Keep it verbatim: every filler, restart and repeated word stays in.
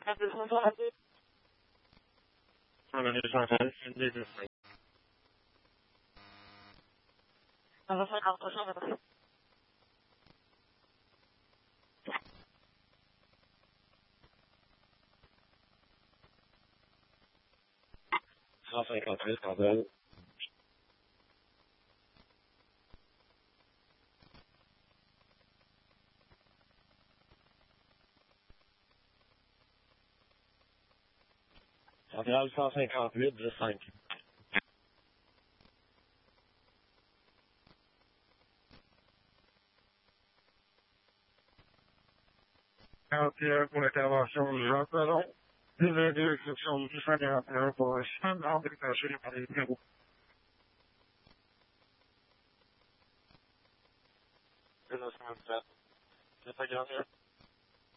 On a deux cent seize, deux deux cinq. On va cinquante pour cent, d'accord. cent cinquante-huit, pardon. Centrale cent cinquante-huit, dix cinq. quarante et un pour l'intervention de Jean Colomb. deux vingt deux, exception deux cent quarante et un pour un standard déclenché par les numéros. deux cent soixante-sept. deux cent quarante et un.